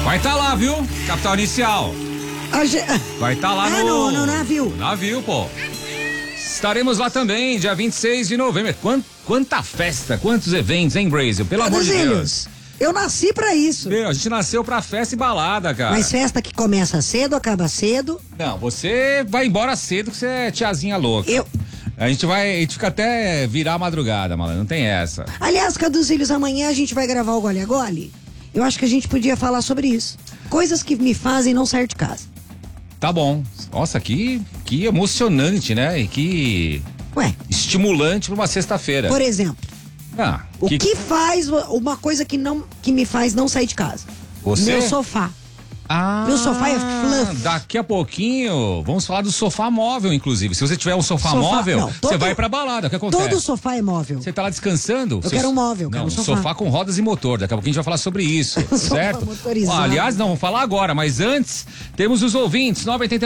Vai estar lá, viu? Capital Inicial. Vai estar lá no navio. No navio, pô. Estaremos lá também, dia 26 de novembro. Quanta festa, quantos eventos, hein, Brasil? Pelo amor de Deus. Eu nasci pra isso. Meu, a gente nasceu pra festa e balada, cara. Mas festa que começa cedo, acaba cedo. Não, você vai embora cedo que você é tiazinha louca. A gente fica até virar a madrugada, malandro, não tem essa. Aliás, Caduzilhos, amanhã a gente vai gravar o Gole a Gole. Eu acho que a gente podia falar sobre isso. Coisas que me fazem não sair de casa. Tá bom. Nossa, que emocionante, né? E que estimulante pra uma sexta-feira. Por exemplo, o que faz uma coisa que me faz não sair de casa? Você? Meu sofá. Meu sofá é fluff. Daqui a pouquinho vamos falar do sofá móvel, inclusive. Se você tiver um sofá móvel, você vai pra balada. O que acontece? Todo sofá é móvel. Você tá lá descansando? Eu quero um móvel, quero um sofá com rodas e motor. Daqui a pouquinho a gente vai falar sobre isso, certo? Aliás, não, vamos falar agora, mas antes temos os ouvintes,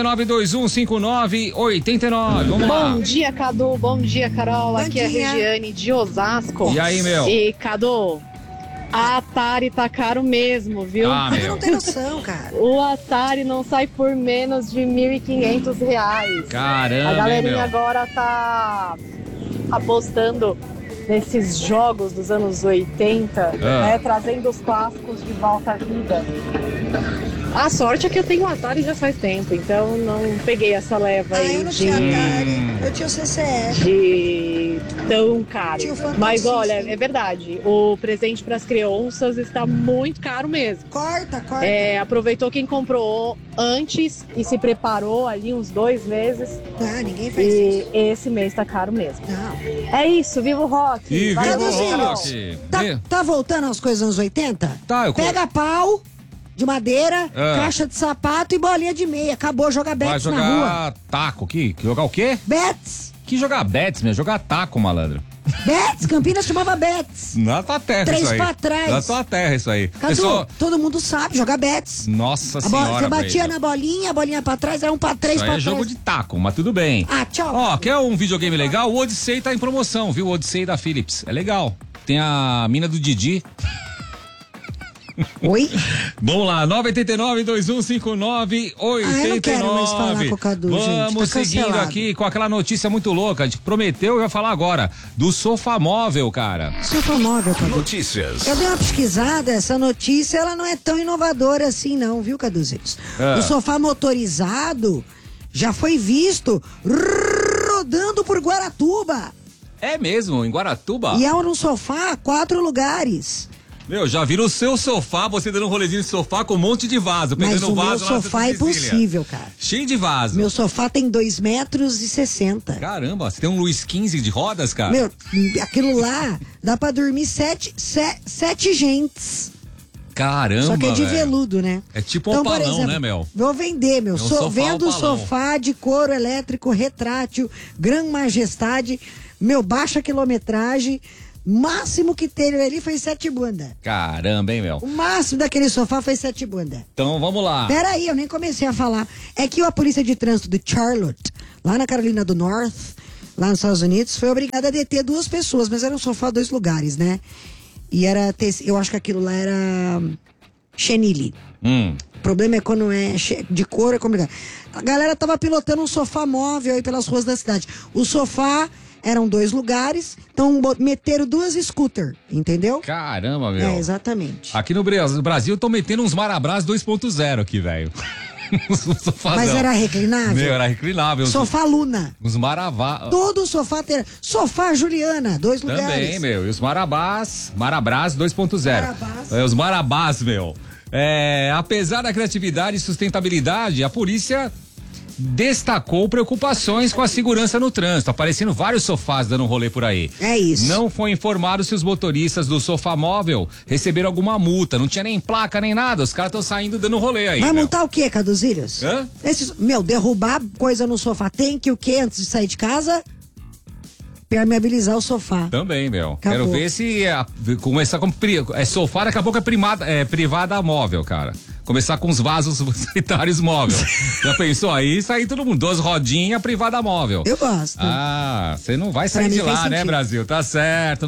989-2159-89. Vamos lá. Bom dia, Cadu. Bom dia, Carol. Aqui é a Regiane de Osasco. E aí, meu? E, Cadu, a Atari tá caro mesmo, viu? Você não tem noção, cara. O Atari não sai por menos de R$1.500. Caramba, a galerinha meu. agora tá apostando nesses jogos dos anos 80, né, trazendo os clássicos de volta à vida. A sorte é que eu tenho Atari já faz tempo, então não peguei essa leva aí. Eu não tinha Atari, eu tinha o CCF. De tão caro. Mas olha, é verdade, o presente para as crianças está muito caro mesmo. Corta. Aproveitou quem comprou antes e se preparou ali uns 2 meses. Ninguém faz isso. E esse mês tá caro mesmo. Não. É isso, viva o rock! Viva o rock! Tá voltando às coisas dos anos 80? Tá, Pega pau de madeira, caixa de sapato e bolinha de meia. Acabou, joga bets na rua. Vai jogar taco, jogar o quê? Bets. Que jogar bets, meu? Jogar taco, malandro. Bets, Campinas chamava Bets. Na tua terra 3 isso aí. pra trás. Na tua terra isso aí. Cadu, todo mundo sabe jogar Bets. Nossa senhora. Você batia na bolinha, a bolinha pra trás, era 1 pra 3 isso pra aí é trás. jogo de taco, mas tudo bem. Tchau. Ó, quer um videogame legal? O Odyssey tá em promoção, viu? O Odyssey da Philips. É legal. Tem a mina do Didi. Oi? Vamos lá, 989-2159-89. Eu não quero mais falar com o Cadu, Vamos gente, tá seguindo cancelado. aqui com aquela notícia muito louca. A gente prometeu e vai falar agora do sofá móvel, cara. Sofá móvel, Cadu. Notícias. Eu dei uma pesquisada, essa notícia ela não é tão inovadora assim não, viu, Caduzinhos? O sofá motorizado já foi visto rodando por Guaratuba. É mesmo, em Guaratuba? E é um sofá, 4 lugares. Meu, já viram o seu sofá, você dando um rolezinho de sofá com um monte de vaso, Mas pegando o meu vaso lá na sofá é Santa Cecília. impossível, cara. Cheio de vaso. Meu sofá tem 2,60 metros. Caramba, você tem um Luiz XV de rodas, cara? Meu, aquilo lá dá pra dormir 7 gentes. Caramba, Só que é de velho. veludo, né? É tipo Então, um por palão, exemplo, né, meu? Vou vender, meu. Vendo opalão. sofá de couro elétrico retrátil, Gran Majestade, meu, baixa quilometragem. Máximo que teve ali foi 7 bunda. Caramba, hein, meu? O máximo daquele sofá foi 7 bunda. Então, vamos lá. Peraí, eu nem comecei a falar. É que a polícia de trânsito de Charlotte, lá na Carolina do Norte, lá nos Estados Unidos, foi obrigada a deter 2 pessoas, mas era um sofá 2 lugares, né? E era, eu acho que aquilo lá era chenille. O problema é quando é de couro, é complicado. A galera tava pilotando um sofá móvel aí pelas ruas da cidade. O sofá eram 2 lugares, então meteram 2 scooter, entendeu? Caramba, meu. É, exatamente. Aqui no Brasil estão metendo uns Marabras 2.0 aqui, velho. Mas era reclinável? Meu, era reclinável. Sofá Luna. Os Maravá. Todo sofá tem. Sofá Juliana, 2 lugares. Também, meu. E os Marabás 2.0. Marabás. Os Marabás, meu. Apesar da criatividade e sustentabilidade, a polícia destacou preocupações com a segurança no trânsito, aparecendo vários sofás dando um rolê por aí. É isso. Não foi informado se os motoristas do sofá móvel receberam alguma multa, não tinha nem placa nem nada, os caras estão saindo dando um rolê aí. Vai meu. multar o quê, Caduzilhos? Derrubar coisa no sofá. Tem que o quê antes de sair de casa? Permeabilizar o sofá. Também, meu. Acabou. Quero ver se começar com sofá, daqui a pouco é privada móvel, cara. Começar com os vasos sanitários móveis. Já pensou? Aí sair todo mundo, 2 rodinhas, privada móvel. Eu gosto. Ah, você não vai sair de lá, né, Brasil? Tá certo.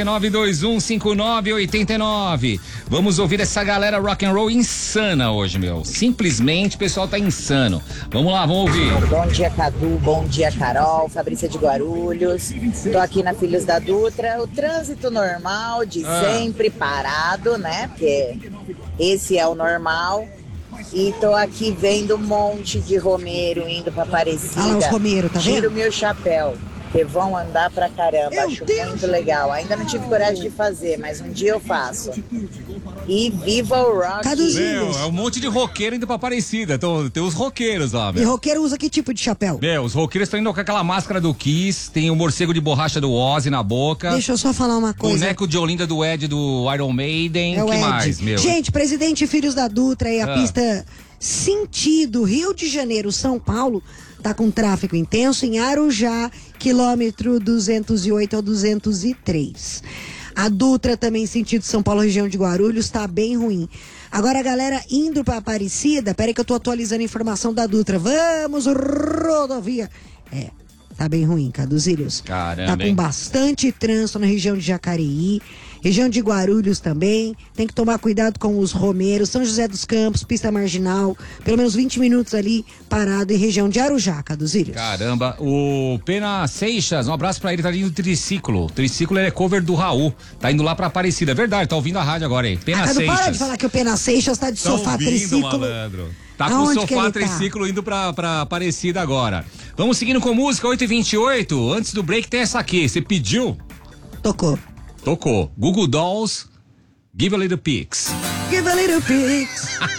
989-2159-89. Vamos ouvir essa galera rock and roll insana hoje, meu. Simplesmente o pessoal tá insano. Vamos lá, vamos ouvir. Bom dia, Cadu. Bom dia, Carol. Fabrícia de Guarulhos. Tô aqui na Filhos da Dutra. O trânsito normal de sempre parado, né? Porque esse é o normal. E tô aqui vendo um monte de romeiro indo pra Aparecida. Ah lá, os romeiros, tá vendo? Tiro meu chapéu, que vão andar pra caramba. Acho muito legal. Ainda não tive coragem de fazer, mas um dia eu faço. E viva o rock! Caduzinhos. Meu, é um monte de roqueiro indo pra Aparecida. Tem os roqueiros lá, meu. E roqueiro usa que tipo de chapéu? Meu, os roqueiros estão indo com aquela máscara do Kiss, tem o morcego de borracha do Ozzy na boca. Deixa eu só falar uma coisa. Boneco de Olinda do Ed do Iron Maiden. É o Que Ed. mais, meu? Gente, Presidente Filhos da Dutra e a pista sentido Rio de Janeiro, São Paulo, tá com tráfego intenso em Arujá, quilômetro 208 ao 203. A Dutra também sentido São Paulo, região de Guarulhos, tá bem ruim. Agora, a galera indo pra Aparecida, peraí que eu tô atualizando a informação da Dutra. Vamos, rodovia. Tá bem ruim, Caduzílios. Caramba, Tá com bastante trânsito na região de Jacareí, região de Guarulhos também. Tem que tomar cuidado com os romeiros. São José dos Campos, pista marginal, pelo menos 20 minutos ali parado em região de Arujá, Caduzílios. Caramba, o Pena Seixas, um abraço pra ele, tá indo no triciclo. O triciclo ele é cover do Raul, tá indo lá pra Aparecida. É verdade, tá ouvindo a rádio agora aí. Pena Cadu, Seixas. para de falar que o Pena Seixas tá de sofá ouvindo, triciclo. Malandro. Tá com Aonde o que sofá ele triciclo indo pra Aparecida agora. Vamos seguindo com música, 8h28. Antes do break tem essa aqui. Você pediu? Tocou. Tocou. Google Dolls, Give a Little Pics. Give a little pics.